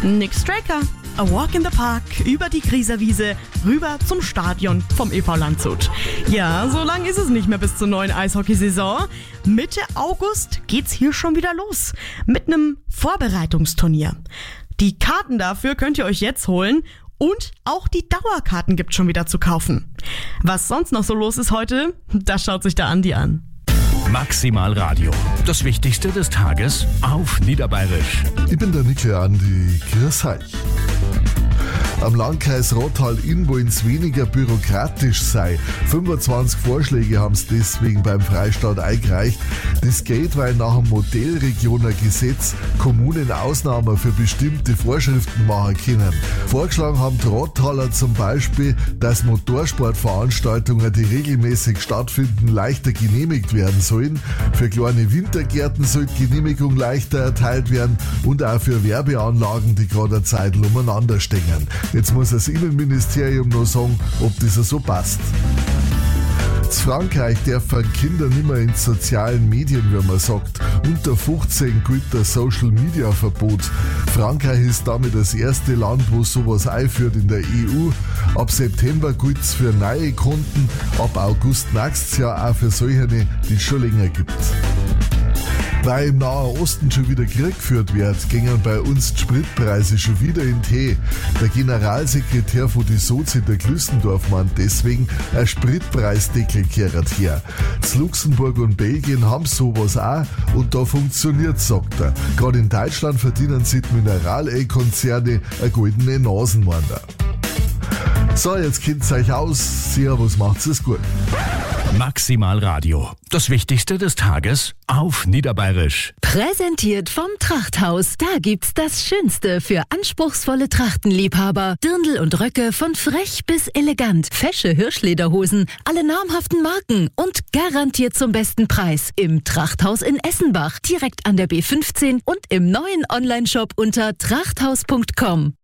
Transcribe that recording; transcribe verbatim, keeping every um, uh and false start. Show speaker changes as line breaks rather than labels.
Nick Straker. A Walk in the Park, über die Grieserwiese, rüber zum Stadion vom E V Landshut. Ja, so lang ist es nicht mehr bis zur neuen Eishockeysaison. Mitte August geht's hier schon wieder los mit einem Vorbereitungsturnier. Die Karten dafür könnt ihr euch jetzt holen und auch die Dauerkarten gibt's schon wieder zu kaufen. Was sonst noch so los ist heute, das schaut sich der Andi an.
Maximal Radio. Das Wichtigste des Tages auf Niederbayerisch.
Ich bin der Nickel Andi. Grüß euch. Am Landkreis Rottal-Inn wollen es weniger bürokratisch sein. fünfundzwanzig Vorschläge haben es deswegen beim Freistaat eingereicht. Das geht, weil nach dem Modellregionergesetz Kommunen Ausnahmen für bestimmte Vorschriften machen können. Vorgeschlagen haben die Rottaler zum Beispiel, dass Motorsportveranstaltungen, die regelmäßig stattfinden, leichter genehmigt werden sollen. Für kleine Wintergärten soll die Genehmigung leichter erteilt werden und auch für Werbeanlagen, die gerade eine Zeit umeinander stehen. Jetzt muss das Innenministerium noch sagen, ob das so passt. In Frankreich dürfen Kinder nicht mehr in sozialen Medien, wie man sagt. Unter fünfzehn gilt das Social-Media-Verbot. Frankreich ist damit das erste Land, wo sowas einführt in der E U. Ab September gilt es für neue Kunden, ab August nächstes Jahr auch für solche, die es schon länger gibt. Weil im Nahen Osten schon wieder Krieg geführt wird, gingen bei uns die Spritpreise schon wieder in Tee. Der Generalsekretär von die Sozi, der Glüssendorf, meint deswegen, ein Spritpreisdeckel kehrt her. Z Luxemburg und Belgien haben sowas auch und da funktioniert, sagt er. Gerade in Deutschland verdienen sich die Mineral-Ölkonzerne eine goldene Nasenwander. So, jetzt kennt's euch aus. Servus, macht's es gut.
Maximal Radio. Das Wichtigste des Tages auf Niederbayerisch.
Präsentiert vom Trachthaus. Da gibt's das Schönste für anspruchsvolle Trachtenliebhaber. Dirndl und Röcke von frech bis elegant. Fesche Hirschlederhosen, alle namhaften Marken und garantiert zum besten Preis. Im Trachthaus in Essenbach, direkt an der B fünfzehn und im neuen Onlineshop unter trachthaus punkt com.